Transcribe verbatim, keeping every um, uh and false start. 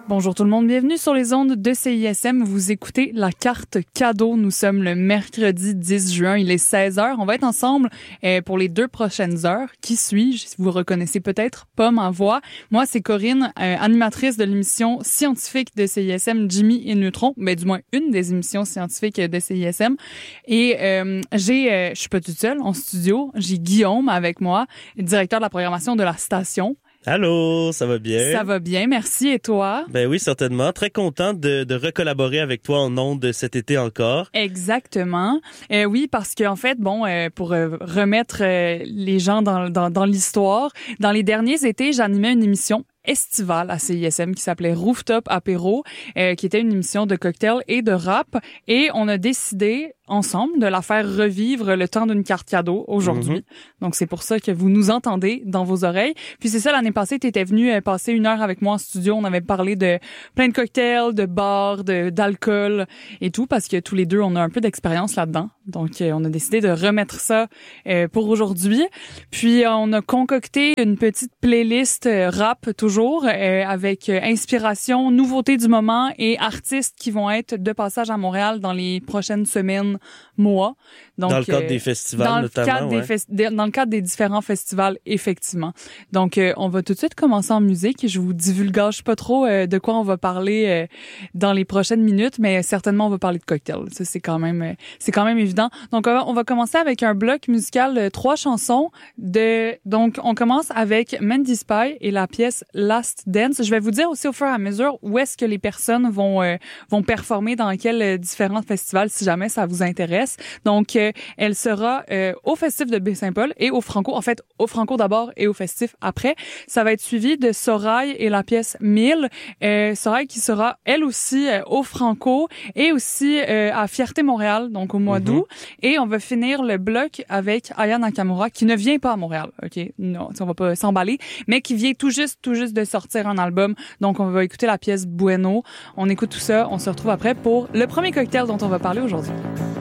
Bonjour tout le monde, bienvenue sur les ondes de C I S M. Vous écoutez la carte cadeau. Nous sommes le mercredi dix juin, il est seize heures. On va être ensemble euh, pour les deux prochaines heures. Qui suis-je? Vous reconnaissez peut-être pas ma voix. Moi, c'est Corinne, euh, animatrice de l'émission scientifique de C I S M, Jimmy et Neutron. Ben, du moins, une des émissions scientifiques de C I S M. Et euh, j'ai, euh, je suis pas toute seule en studio. J'ai Guillaume avec moi, directeur de la programmation de la station. Allô, ça va bien? Ça va bien, merci. Et toi? Ben oui, certainement. Très content de, de recollaborer avec toi en ondes cet été encore. Exactement. Euh, oui, parce qu'en fait, bon, euh, pour euh, remettre euh, les gens dans, dans, dans l'histoire, dans les derniers étés, j'animais une émission estivale à C I S M qui s'appelait Rooftop Apéro, euh, qui était une émission de cocktails et de rap. Et on a décidé ensemble de la faire revivre le temps d'une carte cadeau aujourd'hui. Mm-hmm. Donc, c'est pour ça que vous nous entendez dans vos oreilles. Puis c'est ça, l'année passée, tu étais venu euh, passer une heure avec moi en studio. On avait parlé de plein de cocktails, de bars, de d'alcool et tout, parce que tous les deux, on a un peu d'expérience là-dedans. Donc, euh, on a décidé de remettre ça euh, pour aujourd'hui. Puis, euh, on a concocté une petite playlist euh, rap toujours euh, avec euh, inspiration, nouveautés du moment et artistes qui vont être de passage à Montréal dans les prochaines semaines, mois. Donc, dans le cadre euh, des festivals, dans notamment. Le cadre ouais. des festi- dans le cadre des différents festivals, effectivement. Donc, euh, on va tout de suite commencer en musique. Je vous divulgage pas trop euh, de quoi on va parler euh, dans les prochaines minutes, mais certainement on va parler de cocktails. Ça, c'est quand même, euh, c'est quand même évident. Donc, on va, on va commencer avec un bloc musical, euh, trois chansons. De, donc, on commence avec Mandy Spy et la pièce Last Dance. Je vais vous dire aussi au fur et à mesure où est-ce que les personnes vont euh, vont performer dans quels euh, différents festivals, si jamais ça vous intéresse. Donc, euh, elle sera euh, au Festif de Baie-Saint-Paul et au Franco. En fait, au Franco d'abord et au Festif après. Ça va être suivi de Sorail et la pièce mille. Euh, Sorail qui sera, elle aussi, euh, au Franco et aussi euh, à Fierté Montréal, donc au mois mm-hmm. d'août. Et on va finir le bloc avec Aya Nakamura, qui ne vient pas à Montréal, OK? Non, on va pas s'emballer, mais qui vient tout juste, tout juste de sortir un album. Donc, on va écouter la pièce Bueno. On écoute tout ça. On se retrouve après pour le premier cocktail dont on va parler aujourd'hui.